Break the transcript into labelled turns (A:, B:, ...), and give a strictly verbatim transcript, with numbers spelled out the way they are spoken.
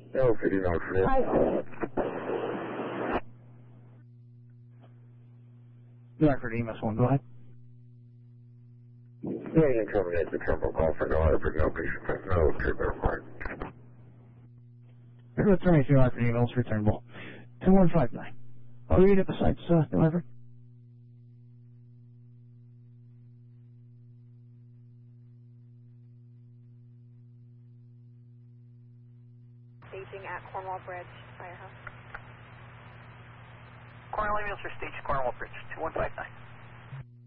A: No, fifty knots.
B: Hi. Rockford E M S one, go ahead.
A: Yeah, you can terminate the terminal call for no other no patient, no treatment required.
B: Let's turn two Rockford emails returnable. two one five nine. I'll read it besides, uh, delivered.
C: Staging at Cornwall Bridge, Firehouse.
D: Cornwall ambulance for stage Cornwall Bridge, two one five nine.